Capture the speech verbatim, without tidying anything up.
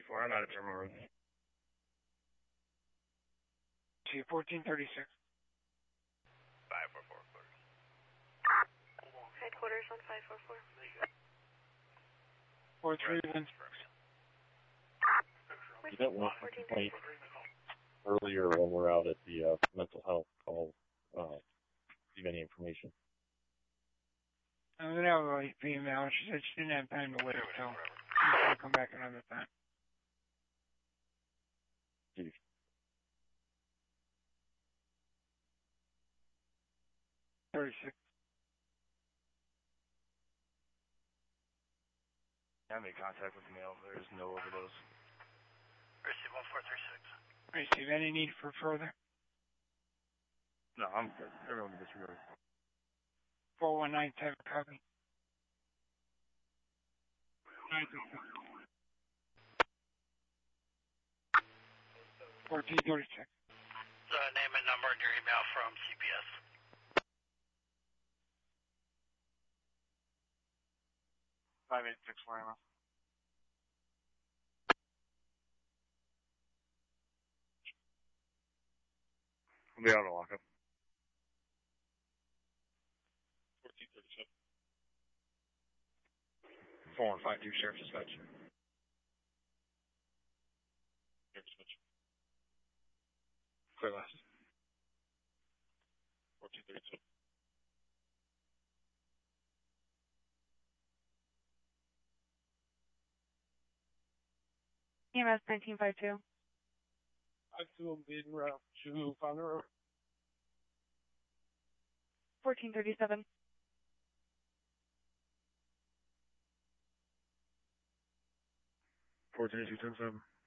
four, I'm out of Terminal Road. T fourteen thirty-six. five four four, quarters. Headquarters on five four four. four three one. You got one complaint earlier when we're out at the uh, mental health call. Uh, do you have any information? I was an elderly female. She said she didn't have time to wait, so she's going to come back another time. Chief. thirty-six. I made contact with the male. There's no overdose. Receive one four three six. Receive any need for further? No, I'm good. Everyone disregarded. four one nine seven, copy. fourteen thirty-six. The name and number and your email from C P S. five eight six Lima. We'll be out of lockup. fourteen thirty-seven. four one five two, Sheriff Dispatch. Sheriff Dispatch. Clear last. fourteen thirty-seven. E M S nineteen fifty-two. I feel being route to Founder Road. fourteen thirty-seven. fourteen two ten seven.